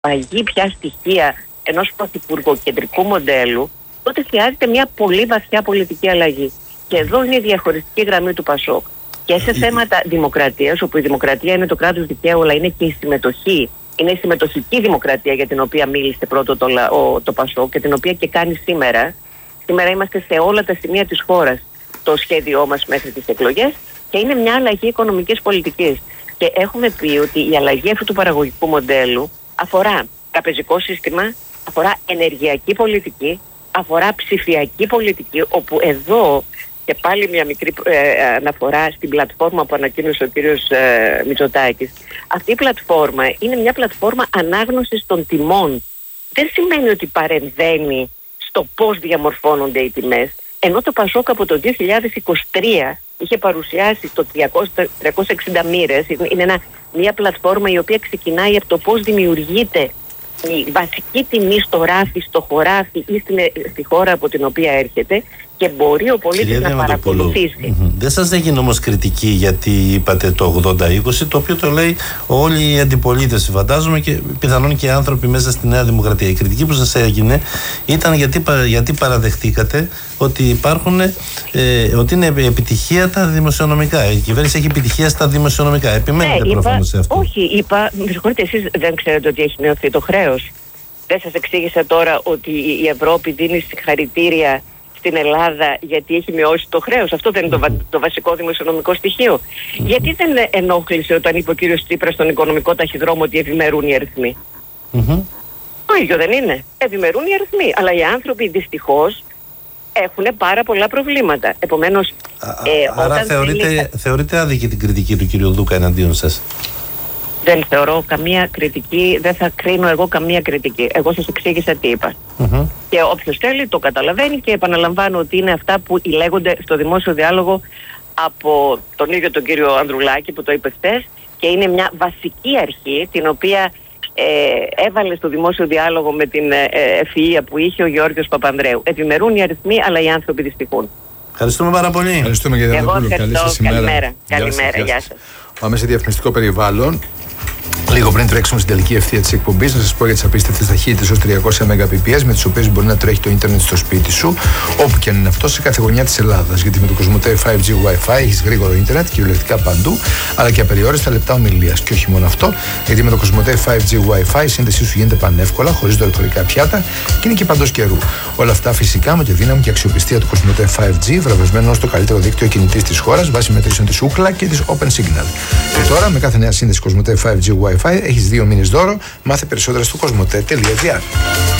απαγεί πια στοιχεία ενός πρωθυπουργοκεντρικού μοντέλου, τότε χρειάζεται μια πολύ βαθιά πολιτική αλλαγή. Και εδώ είναι η διαχωριστική γραμμή του ΠΑΣΟΚ. Και σε θέματα δημοκρατίας, όπου η δημοκρατία είναι το κράτος δικαίου, αλλά είναι και η συμμετοχή, είναι η συμμετοχική δημοκρατία για την οποία μίλησε πρώτο το ΠΑΣΟΚ και την οποία και κάνει σήμερα. Σήμερα είμαστε σε όλα τα σημεία της χώρας το σχέδιό μας μέχρι τις εκλογές και είναι μια αλλαγή οικονομικής πολιτικής. Και έχουμε πει ότι η αλλαγή αυτού του παραγωγικού μοντέλου αφορά τραπεζικό σύστημα, αφορά ενεργειακή πολιτική, αφορά ψηφιακή πολιτική, όπου εδώ και πάλι μια μικρή αναφορά στην πλατφόρμα που ανακοίνωσε ο κύριος Μητσοτάκης. Αυτή η πλατφόρμα είναι μια πλατφόρμα ανάγνωσης των τιμών. Δεν σημαίνει ότι παρεμβαίνει στο πώς διαμορφώνονται οι τιμές, ενώ το ΠΑΣΟΚ από το 2023 είχε παρουσιάσει το 360 μοίρες. Είναι μια πλατφόρμα η οποία ξεκινάει από το πώς δημιουργείται η βασική τιμή στο ράφι, στο χωράφι ή στη χώρα από την οποία έρχεται και μπορεί ο πολίτης να παρακολουθήσει. Δεν σας έγινε όμως κριτική γιατί είπατε το 80-20, το οποίο το λέει όλη η αντιπολίτευση, φαντάζομαι, και πιθανόν και οι άνθρωποι μέσα στη Νέα Δημοκρατία. Η κριτική που σας έγινε ήταν γιατί παραδεχτήκατε ότι ότι είναι επιτυχία τα δημοσιονομικά. Η κυβέρνηση έχει επιτυχία στα δημοσιονομικά. Επιμένετε προφανώς σε αυτό. Όχι, είπα, με συγχωρείτε, εσείς δεν ξέρετε ότι έχει μειωθεί το χρέος? Δεν σας εξήγησα τώρα ότι η Ευρώπη δίνει συγχαρητήρια στην Ελλάδα γιατί έχει μειώσει το χρέος? Αυτό δεν είναι το βασικό δημοσιονομικό στοιχείο? Γιατί δεν ενόχλησε όταν είπε ο κύριος Τσίπρας στον οικονομικό ταχυδρόμο ότι ευημερούν οι αριθμοί? Το ίδιο δεν είναι? Ευημερούν οι αριθμοί, αλλά οι άνθρωποι δυστυχώς έχουν πάρα πολλά προβλήματα. Επομένως, άρα θεωρείτε άδικη την κριτική του κύριου Δούκα εναντίον σας? Δεν θεωρώ καμία κριτική, δεν θα κρίνω εγώ καμία κριτική. Εγώ σας εξήγησα τι είπα. Και όποιος θέλει το καταλαβαίνει και επαναλαμβάνω ότι είναι αυτά που λέγονται στο δημόσιο διάλογο από τον ίδιο τον κύριο Ανδρουλάκη που το είπε χθες, και είναι μια βασική αρχή την οποία έβαλε στο δημόσιο διάλογο με την ευφυΐα που είχε ο Γεώργιος Παπανδρέου. Ευημερούν οι αριθμοί, αλλά οι άνθρωποι δυστυχούν. Ευχαριστούμε πάρα πολύ. Ευχαριστούμε, κύριε Διαμαντοπούλου. Καλή σας ημέρα. Καλημέρα. Γεια σας. Πάμε σε διαφημιστικό περιβάλλον. Λίγο πριν τρέξουμε στην τελική ευθεία της εκπομπής, να σας πω για τις απίστευτες ταχύτητες ως 300 Mbps με τις οποίες μπορεί να τρέχει το ίντερνετ στο σπίτι σου, όπου και αν είναι αυτό, σε κάθε γωνιά της Ελλάδας. Γιατί με το Κοσμοτέ 5G Wi-Fi έχεις γρήγορο ίντερνετ κυριολεκτικά παντού, αλλά και απεριόριστα λεπτά ομιλίας. Και όχι μόνο αυτό, γιατί με το Κοσμοτέ 5G Wi-Fi η σύνδεσή σου γίνεται πανεύκολα, χωρίς δορυφορικά πιάτα και είναι και παντός καιρού. Όλα αυτά φυσικά με τη δύναμη και αξιοπιστία του Κοσμοτέ 5G, βραβευμένο ως το καλύτερο δίκτυο κινητής της χώρας βάσει μετρήσεων της Ookla και της Open Signal. Και τώρα με κάθε νέα σύνδεση Κοσμοτέ 5G Wi-Fi έχεις 2 μήνες δώρο. Μάθε περισσότερα στο κοσμοτέ.gr.